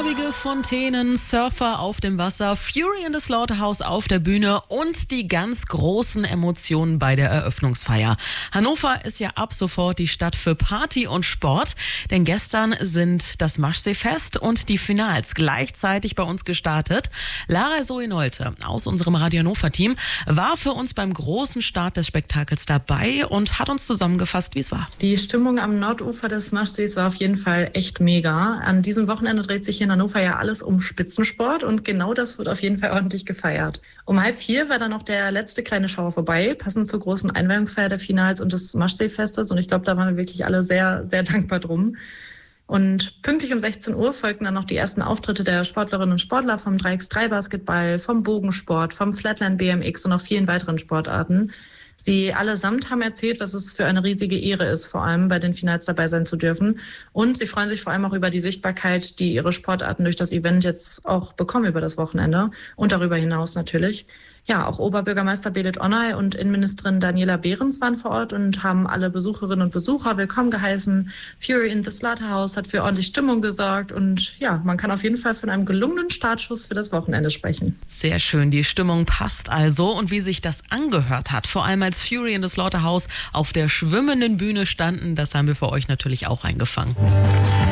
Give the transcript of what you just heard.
Farbige Fontänen, Surfer auf dem Wasser, Fury in the Slaughterhouse auf der Bühne und die ganz großen Emotionen bei der Eröffnungsfeier. Hannover ist ja ab sofort die Stadt für Party und Sport, denn gestern sind das Maschsee-Fest und die Finals gleichzeitig bei uns gestartet. Lara Zoe Nolte aus unserem Radio Hannover-Team war für uns beim großen Start des Spektakels dabei und hat uns zusammengefasst, wie es war. Die Stimmung am Nordufer des Maschsees war auf jeden Fall echt mega. An diesem Wochenende dreht sich hier in Hannover ja alles um Spitzensport und genau das wird auf jeden Fall ordentlich gefeiert. Um 3:30 war dann noch der letzte kleine Schauer vorbei, passend zur großen Einweihungsfeier der Finals und des Maschsee-Festes, und ich glaube, da waren wir wirklich alle sehr, sehr dankbar drum. Und pünktlich um 16 Uhr folgten dann noch die ersten Auftritte der Sportlerinnen und Sportler vom 3x3-Basketball, vom Bogensport, vom Flatland-BMX und noch vielen weiteren Sportarten. Sie allesamt haben erzählt, was es für eine riesige Ehre ist, vor allem bei den Finals dabei sein zu dürfen. Und sie freuen sich vor allem auch über die Sichtbarkeit, die ihre Sportarten durch das Event jetzt auch bekommen über das Wochenende und darüber hinaus natürlich. Ja, auch Oberbürgermeister Belit Onay und Innenministerin Daniela Behrens waren vor Ort und haben alle Besucherinnen und Besucher willkommen geheißen. Fury in the Slaughterhouse hat für ordentlich Stimmung gesorgt und ja, man kann auf jeden Fall von einem gelungenen Startschuss für das Wochenende sprechen. Sehr schön, die Stimmung passt also, und wie sich das angehört hat, vor allem als Fury in the Slaughterhouse auf der schwimmenden Bühne standen, das haben wir für euch natürlich auch eingefangen.